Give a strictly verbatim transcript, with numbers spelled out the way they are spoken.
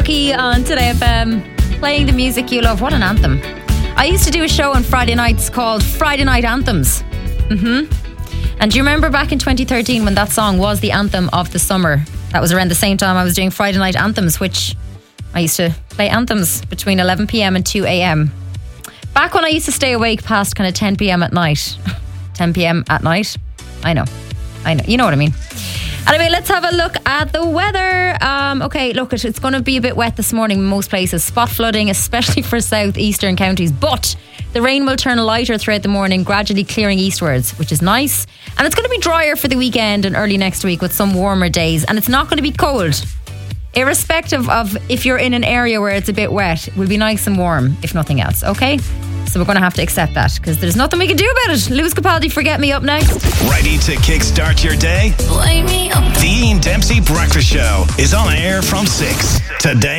Loki on Today F M, playing the music you love. What an anthem. I used to do a show on Friday nights called Friday Night Anthems. Mm-hmm. And do you remember back in twenty thirteen when that song was the anthem of the summer? That was around the same time I was doing Friday Night Anthems, which I used to play anthems between eleven p.m. and two a.m. Back when I used to stay awake past kind of ten p.m. at night. ten p.m. at night. I know. I know. You know what I mean. Anyway, let's have a look at the weather. Um, okay, look, it's going to be a bit wet this morning in most places. Spot flooding, especially for southeastern counties. But the rain will turn lighter throughout the morning, gradually clearing eastwards, which is nice. And it's going to be drier for the weekend and early next week with some warmer days. And it's not going to be cold. Irrespective of if you're in an area where it's a bit wet, it will be nice and warm, if nothing else, okay? So we're going to have to accept that because there's nothing we can do about it. Lewis Capaldi, Forget Me, up next. Ready to kickstart your day? Wake me up. The Ian Dempsey Breakfast Show is on air from six today.